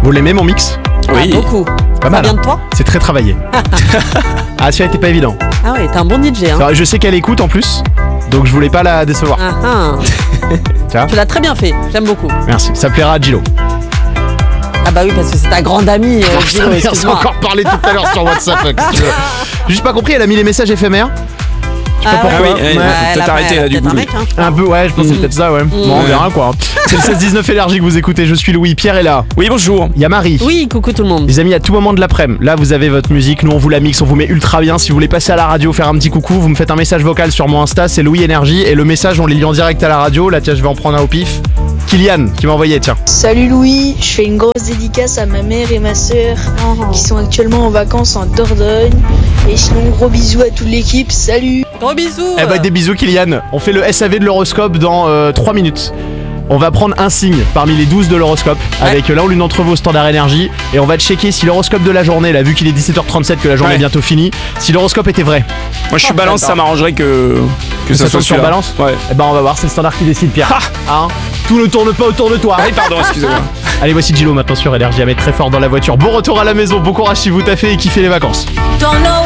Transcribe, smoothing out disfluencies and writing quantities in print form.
Vous l'aimez mon mix? Oui. Beaucoup. Pas Ça mal. vient de toi? C'est très travaillé. Ah, celui-là était pas évident. Ah ouais, t'es un bon DJ. Hein. Alors, je sais qu'elle écoute en plus, donc je voulais pas la décevoir. Ah, ah. Tu vois? Tu l'as très bien fait, j'aime beaucoup. Merci, ça plaira à Gilo. Ah bah oui, parce que c'est ta grande amie, Gilo, Putain, on s'est excuse-moi. encore parlé tout à l'heure sur WhatsApp. Si tu veux. J'ai juste pas compris, elle a mis les messages éphémères. Je sais pas Ah pourquoi. oui, Ouais. faut elle peut-être a arrêter là du peut-être coup. un mec, hein, je crois. Un peu, ouais, je pense que c'est peut-être ça, ouais. Bon, on verra quoi. C'est le 16-19 énergie que vous écoutez, je suis Louis, Pierre est là. Oui, bonjour. Il y a Marie. Oui, coucou tout le monde. Les amis, à tout moment de l'après-midi, là vous avez votre musique, nous on vous la mixe, on vous met ultra bien. Si vous voulez passer à la radio, faire un petit coucou, vous me faites un message vocal sur mon Insta, c'est Louis Énergie. Et le message, on les lit en direct à la radio. Là, tiens, je vais en prendre un au pif. Kylian qui m'a envoyé, tiens. Salut Louis, je fais une grosse dédicace à ma mère et ma sœur qui sont actuellement en vacances en Dordogne. Et sinon, gros bisous à toute l'équipe, salut. Gros bisous. Eh bah, des bisous, Kylian. On fait le SAV de l'horoscope dans 3 minutes. On va prendre un signe parmi les 12 de l'horoscope avec l'un ou l'une d'entre vous au standard énergie et on va checker si l'horoscope de la journée, là vu qu'il est 17h37 que la journée est bientôt finie, si l'horoscope était vrai. Moi je suis balance, ça m'arrangerait que ça soit tombe sur celui-là. balance. Ouais. Eh ben on va voir, c'est le standard qui décide, Pierre. Hein, tout ne tourne pas autour de toi. Ah oui, pardon, excusez-moi. Allez, voici Gilo maintenant sur énergie à mettre très fort dans la voiture. Bon retour à la maison, bon courage si vous taffez et kiffez les vacances. Don't know